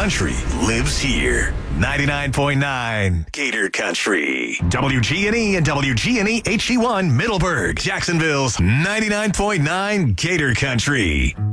country lives here. 99.9 Gator Country. WGNE and WGNE HD1 Middleburg, Jacksonville's 99.9 Gator Country.